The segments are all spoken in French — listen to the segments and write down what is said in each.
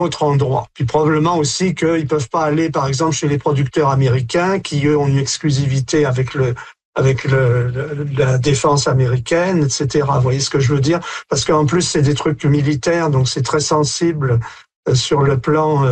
autre endroit. Puis probablement aussi qu'ils peuvent pas aller, par exemple, chez les producteurs américains qui, eux, ont une exclusivité avec la défense américaine, etc. Vous voyez ce que je veux dire? Parce qu'en plus, c'est des trucs militaires, donc c'est très sensible sur le plan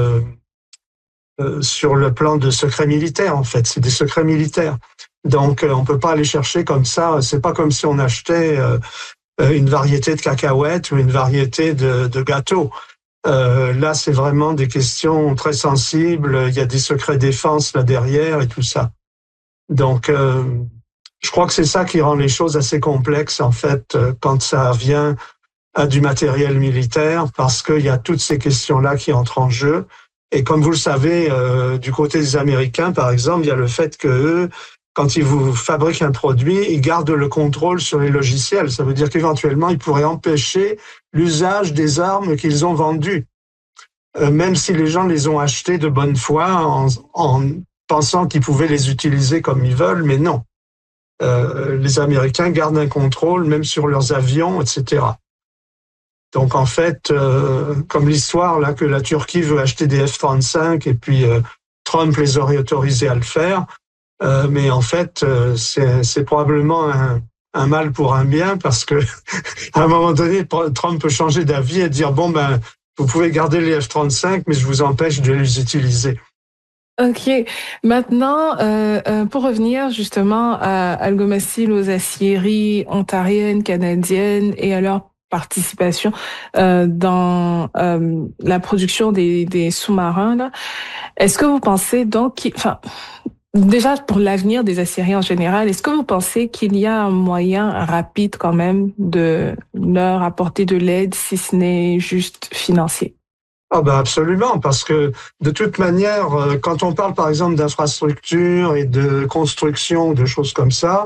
de secret militaire, en fait. C'est des secrets militaires. Donc, on peut pas aller chercher comme ça. C'est pas comme si on achetait une variété de cacahuètes ou une variété de gâteaux. Là, c'est vraiment des questions très sensibles. Il y a des secrets défense là derrière et tout ça. Donc, je crois que c'est ça qui rend les choses assez complexes, en fait, quand ça vient à du matériel militaire, parce qu'il y a toutes ces questions-là qui entrent en jeu. Et comme vous le savez, du côté des Américains, par exemple, il y a le fait que eux, quand ils vous fabriquent un produit, ils gardent le contrôle sur les logiciels. Ça veut dire qu'éventuellement, ils pourraient empêcher l'usage des armes qu'ils ont vendues, même si les gens les ont achetées de bonne foi en pensant qu'ils pouvaient les utiliser comme ils veulent, mais non. Les Américains gardent un contrôle même sur leurs avions, etc. Donc en fait, comme l'histoire là que la Turquie veut acheter des F-35 et puis Trump les aurait autorisés à le faire, mais en fait c'est probablement un mal pour un bien parce que à un moment donné Trump peut changer d'avis et dire bon ben vous pouvez garder les F-35 mais je vous empêche de les utiliser. OK. Maintenant, pour revenir justement à Algomasil, aux aciéries ontariennes, canadiennes et à leur participation dans la production des sous-marins, là, est-ce que vous pensez donc, enfin, déjà pour l'avenir des aciéries en général, est-ce que vous pensez qu'il y a un moyen rapide quand même de leur apporter de l'aide, si ce n'est juste financier? Ah ben absolument, parce que de toute manière, quand on parle par exemple d'infrastructures et de construction, de choses comme ça,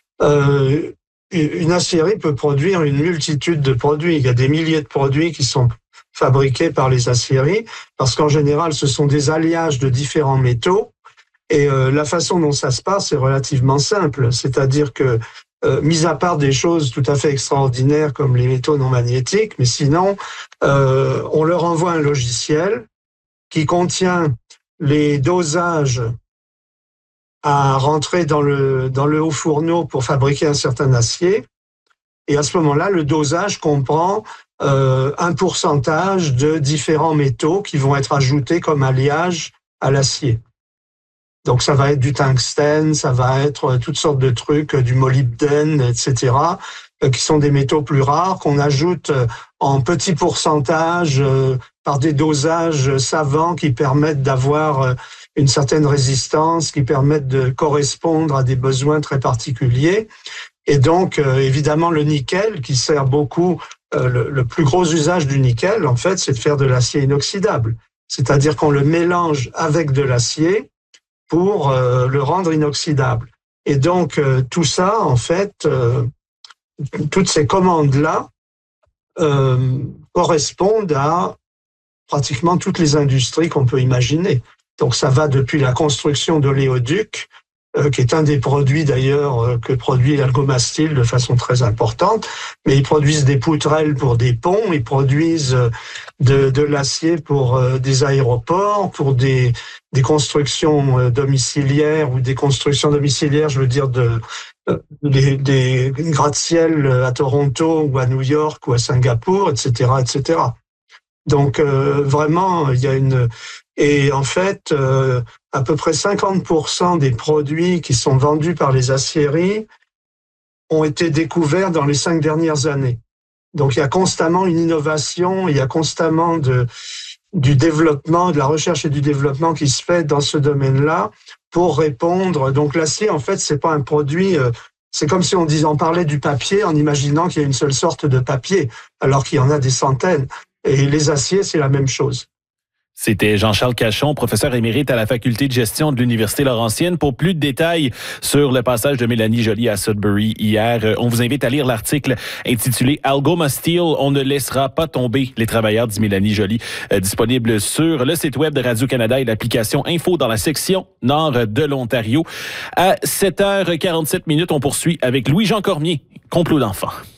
une aciérie peut produire une multitude de produits. Il y a des milliers de produits qui sont fabriqués par les aciéries, parce qu'en général, ce sont des alliages de différents métaux. Et la façon dont ça se passe est relativement simple, c'est-à-dire que mis à part des choses tout à fait extraordinaires comme les métaux non magnétiques, mais sinon, on leur envoie un logiciel qui contient les dosages à rentrer dans le haut fourneau pour fabriquer un certain acier. Et à ce moment-là, le dosage comprend un pourcentage de différents métaux qui vont être ajoutés comme alliage à l'acier. Donc ça va être du tungstène, ça va être toutes sortes de trucs, du molybdène, etc., qui sont des métaux plus rares qu'on ajoute en petits pourcentages par des dosages savants qui permettent d'avoir une certaine résistance, qui permettent de correspondre à des besoins très particuliers. Et donc évidemment le nickel qui sert beaucoup, le plus gros usage du nickel en fait, c'est de faire de l'acier inoxydable, c'est-à-dire qu'on le mélange avec de l'acier pour le rendre inoxydable. Et donc, tout ça, en fait, toutes ces commandes-là correspondent à pratiquement toutes les industries qu'on peut imaginer. Donc, ça va depuis la construction d'oléoducs, qui est un des produits d'ailleurs que produit Algomastil de façon très importante, mais ils produisent des poutrelles pour des ponts, ils produisent de l'acier pour des aéroports, pour des constructions domiciliaires ou des constructions domiciliaires, je veux dire des gratte-ciel à Toronto ou à New York ou à Singapour, etc., etc. Donc vraiment, il y a et en fait, à peu près 50% des produits qui sont vendus par les aciéries ont été découverts dans les 5 dernières années. Donc il y a constamment une innovation, il y a constamment du développement, de la recherche et du développement qui se fait dans ce domaine-là pour répondre. Donc l'acier, en fait, c'est pas un produit. C'est comme si on parlait du papier en imaginant qu'il y a une seule sorte de papier, alors qu'il y en a des centaines. Et les aciers, c'est la même chose. C'était Jean-Charles Cachon, professeur émérite à la faculté de gestion de l'Université Laurentienne. Pour plus de détails sur le passage de Mélanie Joly à Sudbury hier, on vous invite à lire l'article intitulé « Algoma-Steel, on ne laissera pas tomber les travailleurs », dit Mélanie Joly, disponible sur le site web de Radio-Canada et l'application Info dans la section nord de l'Ontario. À 7h47, on poursuit avec Louis-Jean Cormier, Complot d'enfants.